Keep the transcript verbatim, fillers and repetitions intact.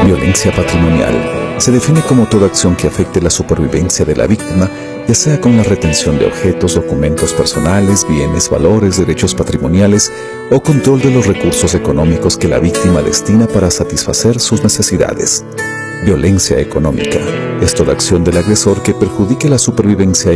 Violencia patrimonial. Se define como toda acción que afecte la supervivencia de la víctima, ya sea con la retención de objetos, documentos personales, bienes, valores, derechos patrimoniales o control de los recursos económicos que la víctima destina para satisfacer sus necesidades. Violencia económica. Es toda acción del agresor que perjudique la supervivencia